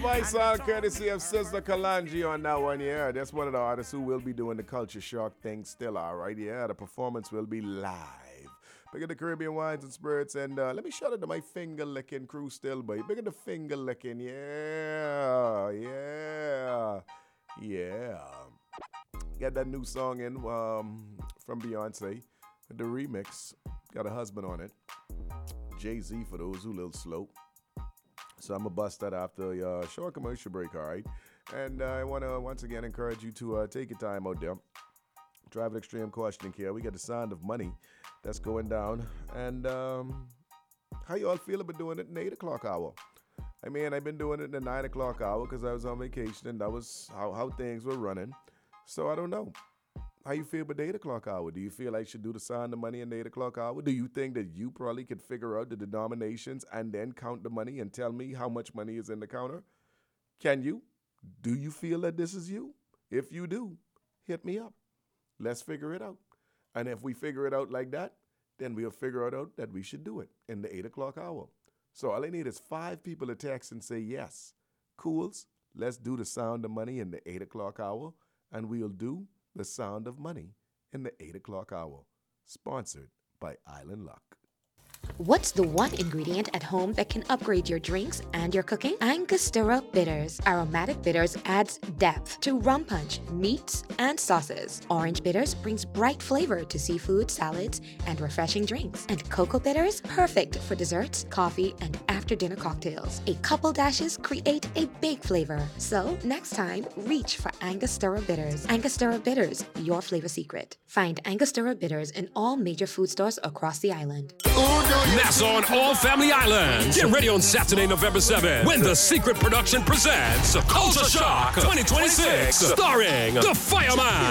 Spice on courtesy of Sister Kalanji on that one, yeah. That's one of the artists who will be doing the Culture Shock thing still, all right? Yeah, the performance will be live. Big at the Caribbean Wines and Spirits, and let me shout out to my finger-licking crew still, boy. Big at the finger-licking, yeah, yeah, yeah. Got that new song in from Beyonce, the remix. Got a husband on it. Jay-Z for those who a little slow. So I'm going to bust that after a short commercial break, all right? And I want to once again encourage you to take your time out there. Drive with extreme caution and care. We got the sound of money that's going down. And how you all feel about doing it in the 8 o'clock hour? I mean, I've been doing it in the 9 o'clock hour because I was on vacation and that was how things were running. So I don't know. How you feel about the 8 o'clock hour? Do you feel I should do the sound of money in the 8 o'clock hour? Do you think that you probably could figure out the denominations and then count the money and tell me how much money is in the counter? Can you? Do you feel that this is you? If you do, hit me up. Let's figure it out. And if we figure it out like that, then we'll figure it out that we should do it in the 8 o'clock hour. So all I need is 5 people to text and say yes. Cools, let's do the sound of money in the 8 o'clock hour, and we'll do the sound of money in the 8 o'clock hour. Sponsored by Island Luck. What's the one ingredient at home that can upgrade your drinks and your cooking? Angostura Bitters. Aromatic bitters adds depth to rum punch, meats, and sauces. Orange bitters brings bright flavor to seafood, salads, and refreshing drinks. And cocoa bitters, perfect for desserts, coffee, and after-dinner cocktails. A couple dashes create a big flavor. So next time, reach for Angostura Bitters. Angostura Bitters, your flavor secret. Find Angostura Bitters in all major food stores across the island. Nassau on All Family Island. Get ready on Saturday, November 7th, when The Secret Production presents Culture Shock 2026, starring The Fireman.